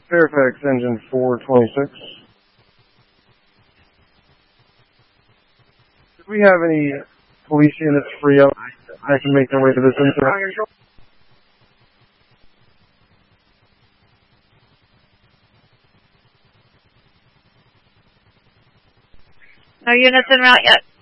Fairfax engine 426. Do we have any police units free up? I can make their way to this incident. No units en route yet.